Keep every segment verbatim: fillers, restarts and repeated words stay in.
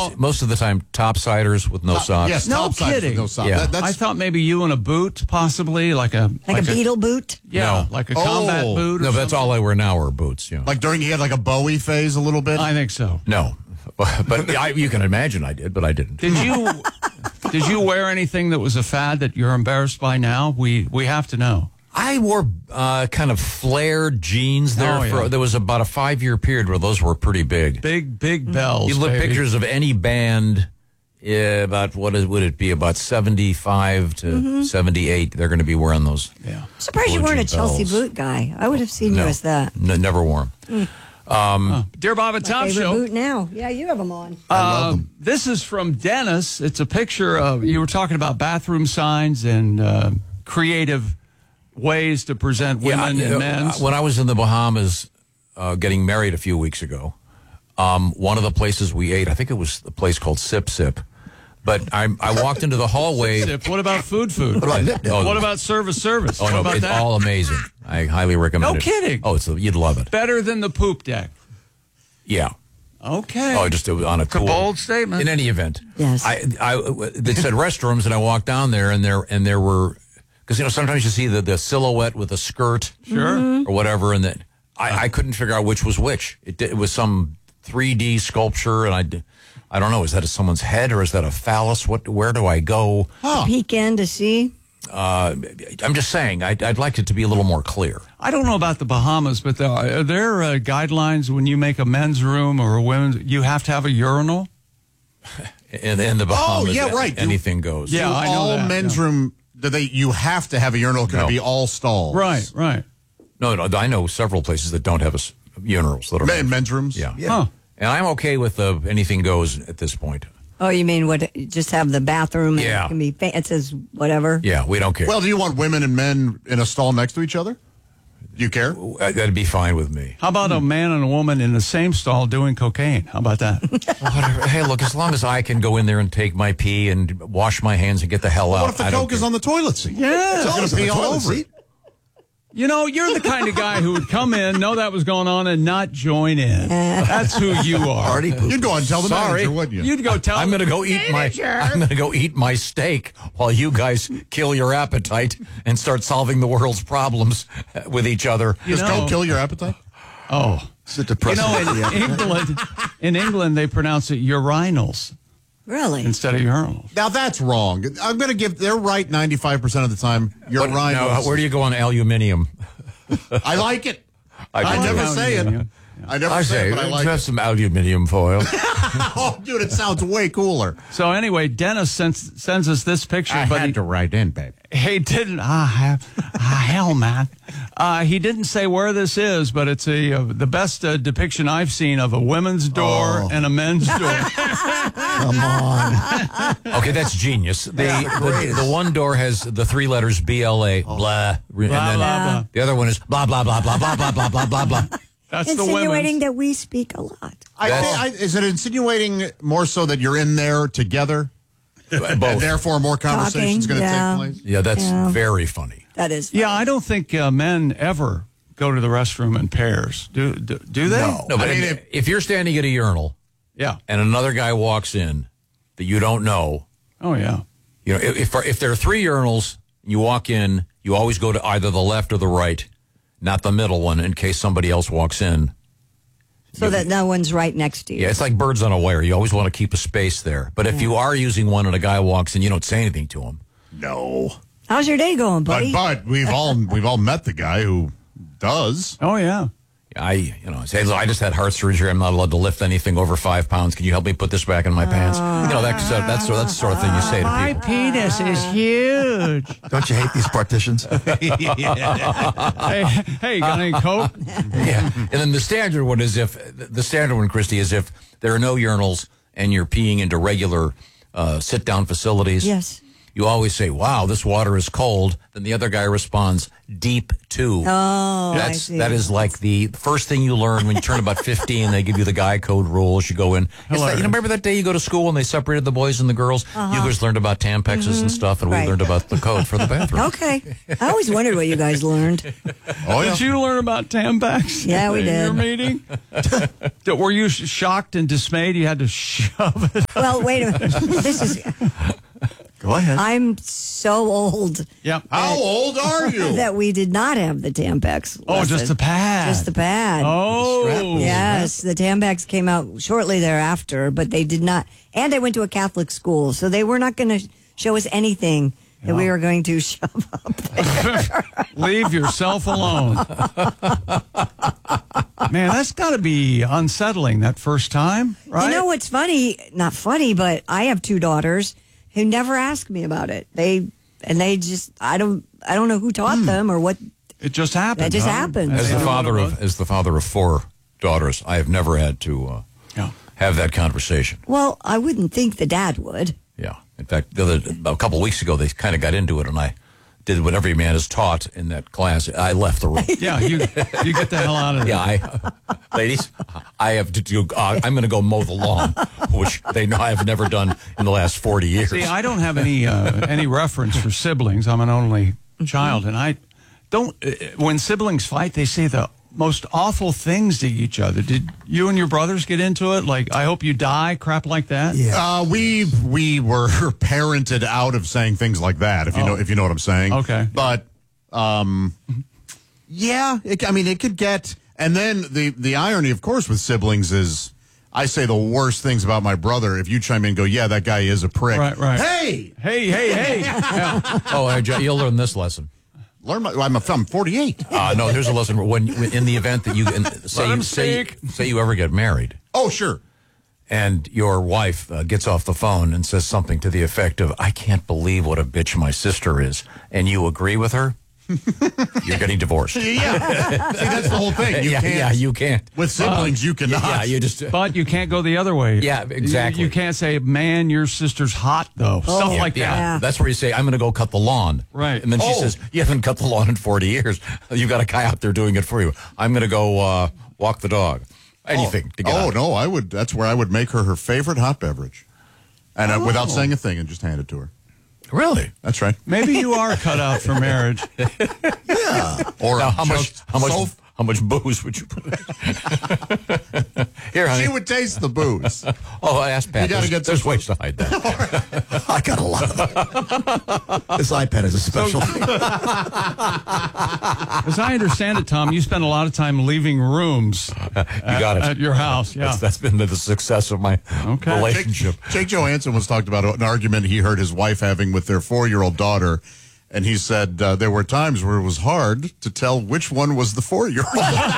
most, now, most of the time, topsiders with no Top, socks. Yes, No topsiders kidding. with no socks. Yeah. That, that's, I thought maybe you in a boot, possibly, like a... Like, a beetle boot? Yeah, No. like a Oh. combat boot or No, that's something. all I wear now are boots. You know. like during, he had like a Bowie phase a little bit. I think so. No, but I, you can imagine I did, but I didn't. Did you did you wear anything that was a fad that you're embarrassed by now? We we have to know. I wore uh, kind of flared jeans there. Oh, yeah. for, there was about a five-year period where those were pretty big. Big, big bells, You look baby. pictures of any band, yeah, about what is, would it be, about seventy-five to seventy-eight, they're going to be wearing those. Yeah. Surprised you weren't a Blue Chelsea bells. boot guy. I would have seen you No, as that. N- never wore them. Dear Bob and My Tom favorite Show. boot now. Yeah, you have them on. Uh, this is from Dennis. It's a picture of, you were talking about bathroom signs and uh, creative ways to present women you and know, men. When I was in the Bahamas uh, getting married a few weeks ago, um, one of the places we ate, I think it was a place called Sip Sip, but I, I walked into the hallway. Sip. What about food food? What about- oh, what about service service? Oh, what no, about it's that? all amazing. I highly recommend No it. kidding. Oh, it's you'd love it. Better than the poop deck. Yeah. Okay. Oh, just it was on a a cool. bold statement. In any event, Yes. I, I, they said restrooms, and I walked down there, and there, and there were, because you know sometimes you see the, the silhouette with a skirt, Sure. Mm-hmm. or whatever, and that I, I couldn't figure out which was which. It, it was some three D sculpture, and I, d- I don't know, is that a someone's head or is that a phallus? What? Where do I go? Peek in to see. Uh, I'm just saying, I'd, I'd like it to be a little more clear. I don't know about the Bahamas, but there are there uh, guidelines when you make a men's room or a women's? You have to have a urinal. In, in the Bahamas, Oh, yeah, right. anything goes. Yeah, Do I know all that, men's yeah. room, do they? You have to have a urinal. Can No. it be all stalls? Right, right. No, no, I know several places that don't have a s- urinals that are Men, men's rooms. Yeah. Huh. And I'm okay with the anything goes at this point. Oh, you mean what? Just have the bathroom? And Yeah. It can be. Fa- it says whatever. Yeah, we don't care. Well, do you want women and men in a stall next to each other? Do you care? Uh, that'd be fine with me. How about a man and a woman in the same stall doing cocaine? How about that? Whatever. Hey, look, as long as I can go in there and take my pee and wash my hands and get the hell out. What if the I don't coke is care. on the toilet seat? Yeah. It's going to pee all over it. You know, you're the kind of guy who would come in, know that was going on, and not join in. That's who you are. You'd go and tell the Sorry. manager, wouldn't you? You'd go tell I'm going to go eat my. I'm going to go eat my steak while you guys kill your appetite and start solving the world's problems with each other. You Just know- go kill your appetite? Oh. It's a You depressing know, in idea. England, in England, they pronounce it urinals Really? instead of urinals. Now, that's wrong. I'm going to give, they're right ninety-five percent of the time. You're But right. now, where do you go on aluminium? I like it. I, I do. never like say it. aluminium. I never I say say, it, but I like have it. some aluminium foil. Oh, dude, it sounds way cooler. So anyway, Dennis sends, sends us this picture, but he, write in, babe. he didn't. Ah, ah hell, man. Uh, he didn't say where this is, but it's a uh, the best uh, depiction I've seen of a women's door Oh. and a men's door. Come on. Okay, that's genius. The, the the one door has the three letters B L A, blah, and Blah, then blah, blah. the other one is blah blah blah blah blah blah blah blah blah blah. That's the Insinuating women's. that we speak a lot. I, That's- I, is it insinuating more so that you're in there together? And Both. therefore, more conversation's going Talking, to yeah. take place? Yeah, that's Yeah. very funny. That is. Yeah, I don't think uh, men ever go to the restroom in pairs. Do do, do they? No. No, but I mean, if, if- if you're standing at a urinal Yeah. and another guy walks in that you don't know, Oh yeah. you know, if if there are three urinals, you walk in, you always go to either the left or the right, not the middle one, in case somebody else walks in. So that no one's right next to you. Yeah, it's like birds on a wire. You always want to keep a space there. But if you are using one and a guy walks in, you don't say anything to him. No. How's your day going, But buddy? but we've all we've all met the guy who does. Oh yeah. I, you know, say, I just had heart surgery. I'm not allowed to lift anything over five pounds. Can you help me put this back in my pants? You know, that's uh, that's that's the sort of thing you say to people. penis is huge. Don't you hate these partitions? hey, hey, you got any coke? Yeah. And then the standard one is if the standard one, Christy, is if there are no urinals and you're peeing into regular uh, sit-down facilities. Yes. you always say, wow, this water is cold. Then the other guy responds, deep too. Oh, I That's, see. that is like the first thing you learn when you turn about fifteen. They give you the guy code rules. You go in. It's that, you know, remember that day you go to school and they separated the boys and the girls? Uh-huh. You guys learned about Tampexes and stuff, and Right. we learned about the code for the bathroom. Okay. I always wondered what you guys learned. Oh, yeah. Did you learn about Tampax? Yeah, we in did. your meeting? Did- Were you sh- shocked and dismayed? You had to shove it. Well, wait a minute. This is. Go ahead. I'm so old Yeah. How old are you? that we did not have the Tampax. Oh, just lesson. the pad. Just the pad. Oh. Yes, the Tampax came out shortly thereafter, but they did not. And I went to a Catholic school, so they were not going to show us anything that we were going to shove up. Leave yourself alone. Man, that's got to be unsettling that first time, right? You know what's funny? Not funny, but I have two daughters who never ask me about it. They and they just I don't I don't know who taught them or what. It just happened. That just huh? happened. As the Yeah. father of as the father of four daughters, I have never had to uh, Yeah. have that conversation. Well, I wouldn't think the dad would. Yeah. In fact, the other, a couple of weeks ago, they kind of got into it, and I did what every man is taught in that class. I left the room. Yeah, you you get the hell out of there. Yeah, I, ladies, I have to do. Uh, I'm going to go mow the lawn, which they know I have never done in the last forty years. See, I don't have any uh, any reference for siblings. I'm an only child, and I don't. Uh, when siblings fight, they say the most awful things to each other. Did you and your brothers get into it? Like, I hope you die, crap like that? Yeah. Uh, we we were parented out of saying things like that. If you Oh. know if you know what I'm saying. Okay. But um, yeah, it, I mean it could get. And then the the irony, of course, with siblings is I say the worst things about my brother. If you chime in and go, yeah, that guy is a prick. Right, right. Hey, Hey, hey, hey. Yeah. Oh, uh, Joe, you'll learn this lesson. learn my. I'm, a, I'm forty-eight. Uh, no, here's a lesson. When, when in the event that you in, say Let him you, say speak. say you ever get married, Oh, sure. and your wife uh, gets off the phone and says something to the effect of, I can't believe what a bitch my sister is, and you agree with her, you're getting divorced. Yeah. See, that's the whole thing. You yeah, can't. yeah, you can't. With siblings, you cannot. Yeah, you just. But you can't go the other way. Yeah, exactly. You, you can't say, man, your sister's hot, though. Stuff Yeah, like yeah. that. Yeah. That's where you say, I'm going to go cut the lawn. Right. And then she Oh. says, you haven't cut the lawn in forty years. You've got a guy out there doing it for you. I'm going to go uh, walk the dog. Anything to get Oh out. no, I would. That's where I would make her her favorite hot beverage, and uh, without saying a thing, and just hand it to her. Really? That's right. Maybe you are cut out for marriage. Or Now, how much, just how much, so- how much booze would you put in? Here, honey. she would taste the booze. Oh, I asked Pat. You gotta There's, get there's some- ways to hide that. I got a lot of them. This iPad is a special thing. As I understand it, Tom, you spend a lot of time leaving rooms You got it. at your house. Yeah. That's, that's been the success of my Okay. Jake, relationship. Jake Johansson was talked about an argument he heard his wife having with their four-year-old daughter, and he said uh, there were times where it was hard to tell which one was the four-year-old.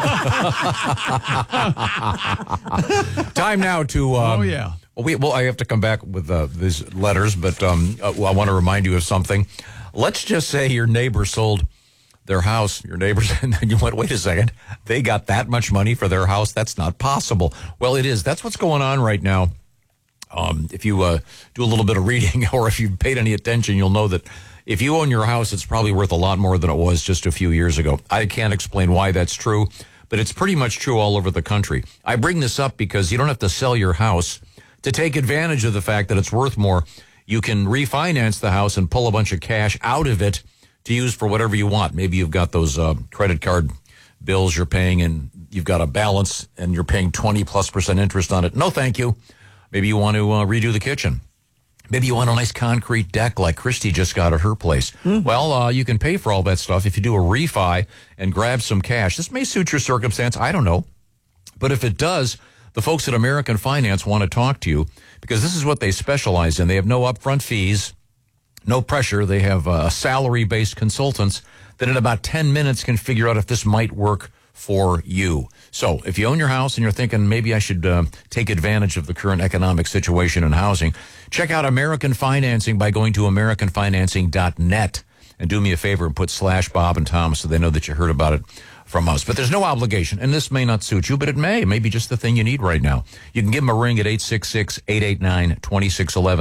Time now to. Um, Oh, yeah. Well, we, well, I have to come back with uh, these letters, but um, uh, well, I want to remind you of something. Let's just say your neighbor sold their house, your neighbors, and then you went, wait a second, they got that much money for their house? That's not possible. Well, it is. That's what's going on right now. Um, if you uh, do a little bit of reading or if you've paid any attention, you'll know that if you own your house, it's probably worth a lot more than it was just a few years ago. I can't explain why that's true, but it's pretty much true all over the country. I bring this up because you don't have to sell your house to take advantage of the fact that it's worth more. You can refinance the house and pull a bunch of cash out of it to use for whatever you want. Maybe you've got those uh, credit card bills you're paying and you've got a balance and you're paying twenty plus percent interest on it. No, thank you. Maybe you want to uh, redo the kitchen. Maybe you want a nice concrete deck like Christy just got at her place. Mm. Well, uh, you can pay for all that stuff if you do a refi and grab some cash. This may suit your circumstance. I don't know. But if it does, the folks at American Finance want to talk to you because this is what they specialize in. They have no upfront fees, no pressure. They have uh, salary-based consultants that in about ten minutes can figure out if this might work for you. So if you own your house and you're thinking maybe I should uh, take advantage of the current economic situation in housing, check out American Financing by going to american financing dot net and do me a favor and put slash Bob and Tom so they know that you heard about it from us. But there's no obligation, and this may not suit you, but it may. It may be just the thing you need right now. You can give them a ring at eight six six, eight eight nine, two six one one.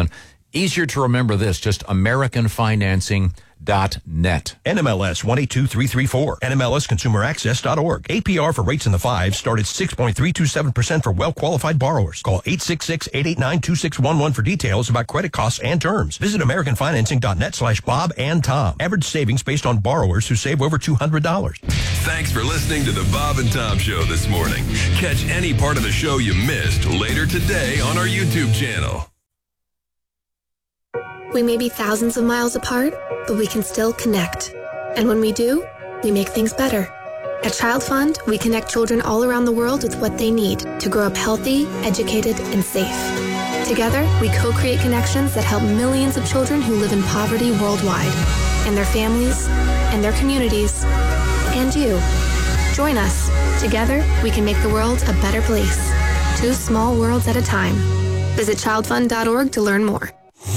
Easier to remember this, just American Financing dot net. N M L S one eight two three three four. N M L S consumer access dot org. A P R for rates in the fives start at six point three two seven percent for well-qualified borrowers. Call eight six six, eight eight nine, two six one one for details about credit costs and terms. Visit American Financing dot net slash Bob and Tom. Average savings based on borrowers who save over two hundred dollars. Thanks for listening to the Bob and Tom Show this morning. Catch any part of the show you missed later today on our YouTube channel. We may be thousands of miles apart, but we can still connect. And when we do, we make things better. At Child Fund, we connect children all around the world with what they need to grow up healthy, educated, and safe. Together, we co-create connections that help millions of children who live in poverty worldwide, and their families, and their communities, and you. Join us. Together, we can make the world a better place. Two small worlds at a time. Visit child fund dot org to learn more.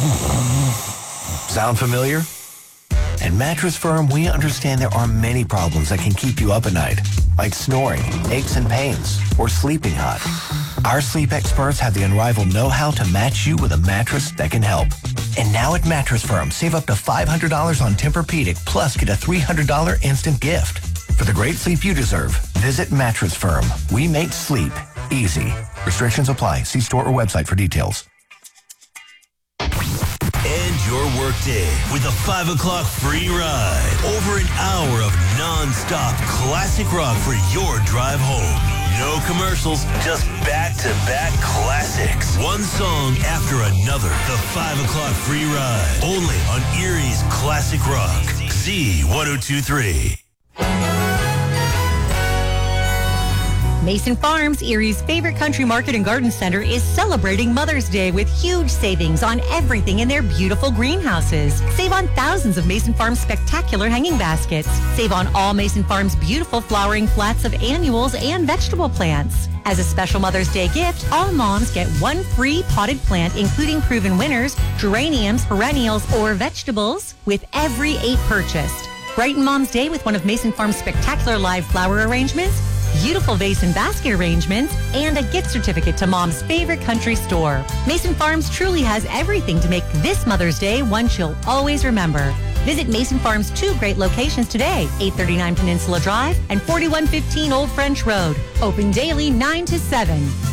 Sound familiar? At Mattress Firm, we understand there are many problems that can keep you up at night, like snoring, aches and pains, or sleeping hot. Our sleep experts have the unrivaled know-how to match you with a mattress that can help. And now at Mattress Firm, save up to five hundred dollars on Tempur-Pedic, plus get a three hundred dollars instant gift. For the great sleep you deserve, visit Mattress Firm. We make sleep easy. Restrictions apply. See store or website for details. End your workday with a five o'clock free ride. Over an hour of non-stop classic rock for your drive home. No commercials, just back-to-back classics. One song after another. The five o'clock free ride. Only on Erie's Classic Rock. Z ten twenty-three. Mason Farms, Erie's favorite country market and garden center, is celebrating Mother's Day with huge savings on everything in their beautiful greenhouses. Save on thousands of Mason Farms spectacular hanging baskets. Save on all Mason Farms beautiful flowering flats of annuals and vegetable plants. As a special Mother's Day gift, all moms get one free potted plant, including proven winners, geraniums, perennials, or vegetables, with every eight purchased. Brighten Mom's Day with one of Mason Farms' spectacular live flower arrangements, beautiful vase and basket arrangements, and a gift certificate to Mom's favorite country store. Mason Farms truly has everything to make this Mother's Day one she'll always remember. Visit Mason Farms' two great locations today, eight thirty-nine Peninsula Drive and forty-one fifteen Old French Road. Open daily nine to seven.